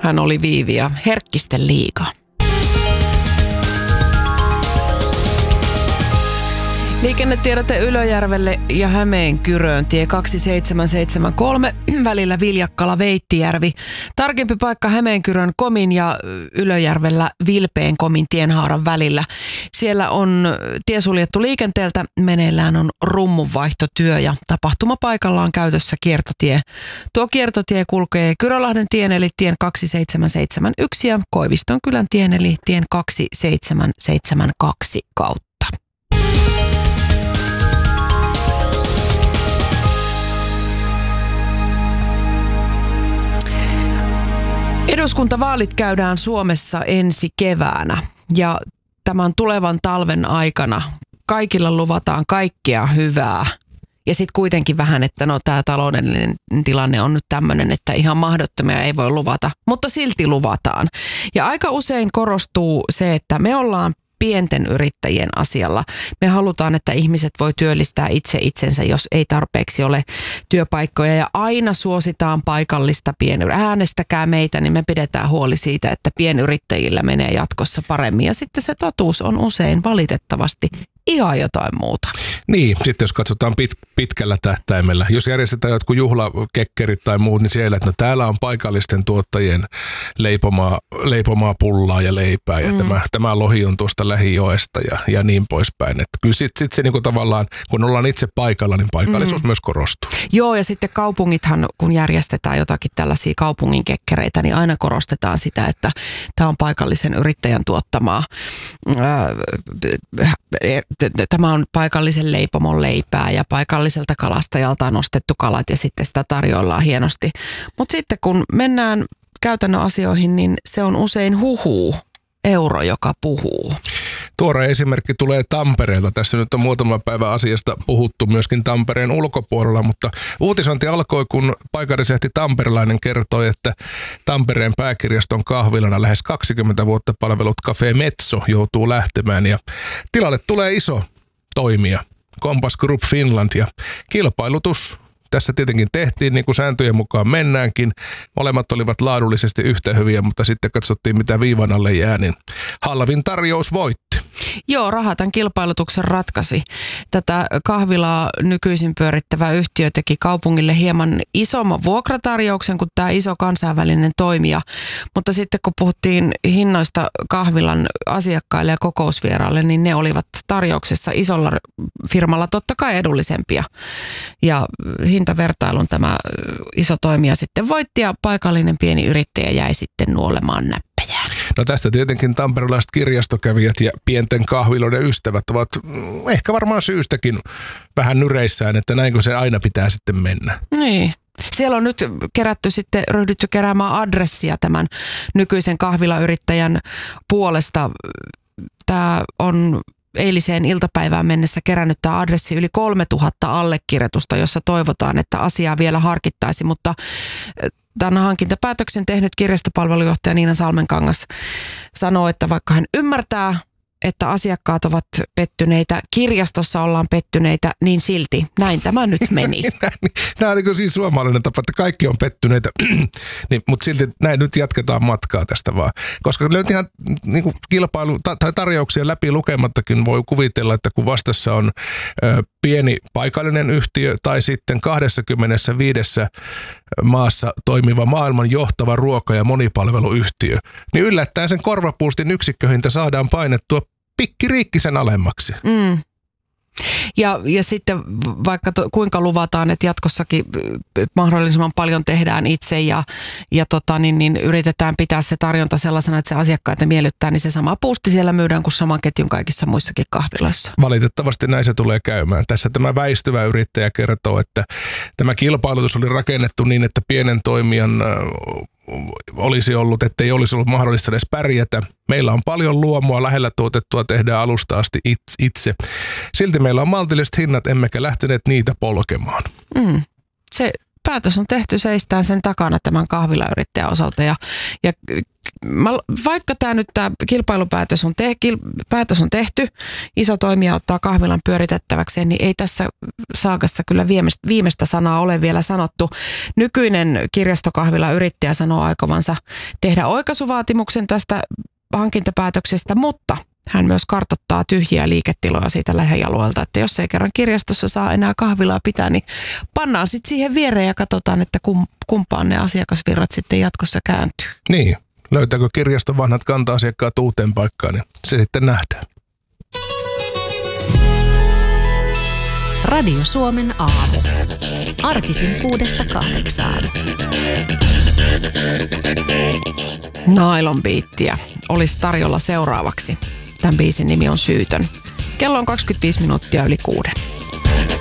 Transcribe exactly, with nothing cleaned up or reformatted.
Hän oli Viivi ja Herkkisten liiga. Liikennetiedote Ylöjärvelle ja Hämeenkyröön tie kaksituhattaseitsemän seitsemänkymmentäkolme välillä Viljakkala-Veittijärvi. Tarkempi paikka Hämeenkyrön Komin ja Ylöjärvellä Vilpeen Komin tienhaaran välillä. Siellä on tie suljettu liikenteeltä, meneillään on rummunvaihtotyö ja tapahtumapaikalla on käytössä kiertotie. Tuo kiertotie kulkee Kyrölahden tien eli tien kaksituhattaseitsemän seitsemänkymmentäyksi ja Koivistonkylän tien eli tien kaksituhattaseitsemän seitsemänkymmentäkaksi kautta. Eduskuntavaalit käydään Suomessa ensi keväänä ja tämän tulevan talven aikana kaikilla luvataan kaikkea hyvää. Ja sitten kuitenkin vähän, että no tämä taloudellinen tilanne on nyt tämmöinen, että ihan mahdottomia ei voi luvata, mutta silti luvataan. Ja aika usein korostuu se, että me ollaan pienten yrittäjien asialla. Me halutaan, että ihmiset voi työllistää itse itsensä, jos ei tarpeeksi ole työpaikkoja. Ja aina suositaan paikallista pienyrittäjää. Äänestäkää meitä, niin me pidetään huoli siitä, että pienyrittäjillä menee jatkossa paremmin. Ja sitten se totuus on usein valitettavasti ihan jotain muuta. Niin, sitten jos katsotaan pit, pitkällä tähtäimellä. Jos järjestetään jotkut juhlakekkerit tai muut, niin siellä, että no täällä on paikallisten tuottajien leipomaa, leipomaa pullaa ja leipää ja mm. tämä, tämä lohi on tuosta lähijoesta ja, ja niin poispäin. Että kyllä sitten sit se niinku tavallaan, kun ollaan itse paikalla, niin paikallisuus mm. myös korostuu. Joo, ja sitten kaupungithan, kun järjestetään jotakin tällaisia kaupungin kekkereitä, niin aina korostetaan sitä, että tämä on paikallisen yrittäjän tuottamaa. Tämä on paikallisen leipomon leipää ja paikalliselta kalastajalta on ostettu kalat ja sitten sitä tarjoillaan hienosti. Mutta sitten kun mennään käytännön asioihin, niin se on usein huhuu, euro, joka puhuu. Tuore esimerkki tulee Tampereelta. Tässä nyt on muutama päivä asiasta puhuttu myöskin Tampereen ulkopuolella, mutta uutisointi alkoi, kun paikallislehti Tamperelainen kertoi, että Tampereen pääkirjaston kahvilana lähes kaksikymmentä vuotta palvelut Cafe Metso joutuu lähtemään ja tilalle tulee iso toimija, Compass Group Finland, ja kilpailutus tässä tietenkin tehtiin, niin kuin sääntöjen mukaan mennäänkin. Molemmat olivat laadullisesti yhtä hyviä, mutta sitten katsottiin, mitä viivan alle jää, niin halvin tarjous voitti. Joo, raha tämän kilpailutuksen ratkaisi. Tätä kahvilaa nykyisin pyörittävä yhtiö teki kaupungille hieman isomman vuokratarjouksen kuin tämä iso kansainvälinen toimija. Mutta sitten kun puhuttiin hinnoista kahvilan asiakkaille ja kokousvieraille, niin ne olivat tarjouksessa isolla firmalla totta kai edullisempia. Ja hintavertailun tämä iso toimija sitten voitti ja paikallinen pieni yrittäjä jäi sitten nuolemaan näppejään. No tästä tietenkin tamperelaiset kirjastokävijät ja pienten kahviloiden ystävät ovat ehkä varmaan syystäkin vähän nyreissään, että näinkö se aina pitää sitten mennä. Niin. Siellä on nyt kerätty sitten, ryhdytty keräämään adressia tämän nykyisen kahvilayrittäjän puolesta. Tämä on eiliseen iltapäivään mennessä kerännyt tämä adressi yli kolmetuhatta allekirjoitusta, jossa toivotaan, että asiaa vielä harkittaisi, mutta tämän hankintapäätöksen tehnyt kirjastopalvelujohtaja Niina Salmenkangas sanoo, että vaikka hän ymmärtää, että asiakkaat ovat pettyneitä, kirjastossa ollaan pettyneitä, niin silti näin tämä nyt meni. Nämä on niin siis suomalainen tapa, että kaikki on pettyneitä, niin, mutta silti näin nyt jatketaan matkaa tästä vaan. Koska nyt ihan niin kuin kilpailu tai tarjouksia läpi lukemattakin voi kuvitella, että kun vastassa on ö, pieni paikallinen yhtiö tai sitten kaksikymmentäviisi maassa toimiva maailman johtava ruoka- ja monipalveluyhtiö, niin yllättäen sen korvapuustin yksikköhinta saadaan painettua pikkiriikkisen alemmaksi. Mm. Ja, ja sitten vaikka to, kuinka luvataan, että jatkossakin mahdollisimman paljon tehdään itse ja, ja tota, niin, niin yritetään pitää se tarjonta sellaisena, että se asiakkaita miellyttää, niin se sama puusti siellä myydään kuin saman ketjun kaikissa muissakin kahviloissa. Valitettavasti näin se tulee käymään. Tässä tämä väistyvä yrittäjä kertoo, että tämä kilpailutus oli rakennettu niin, että pienen toimijan olisi ollut, ettei olisi ollut mahdollista edes pärjätä. Meillä on paljon luomua, lähellä tuotettua tehdään alusta asti itse. Silti meillä on maltilliset hinnat, emmekä lähteneet niitä polkemaan. Mm. Se päätös on tehty, seistään sen takana tämän kahvilayrittäjän osalta. Ja, ja mä, vaikka tämä nyt tämä kilpailupäätös on, te, kil, päätös on tehty, iso toimija ottaa kahvilan pyöritettäväkseen, niin ei tässä saakassa kyllä viimeistä, viimeistä sanaa ole vielä sanottu. Nykyinen kirjastokahvilayrittäjä sanoo aikovansa tehdä oikaisuvaatimuksen tästä hankintapäätöksestä, mutta hän myös kartoittaa tyhjiä liiketiloja siitä lähialueelta, että jos ei kerran kirjastossa saa enää kahvilaa pitää, niin pannaan sitten siihen viereen ja katsotaan, että kumpaan ne asiakasvirrat sitten jatkossa kääntyy. Niin, löytääkö kirjaston vanhat kanta-asiakkaat uuteen paikkaan, niin se sitten nähdään. Radio Suomen aamu. Arkisin kuudesta kahdeksaan. Nylon Beatia olisi tarjolla seuraavaksi. Tämän biisin nimi on Syytön. Kello on kaksikymmentäviisi minuuttia yli kuuden.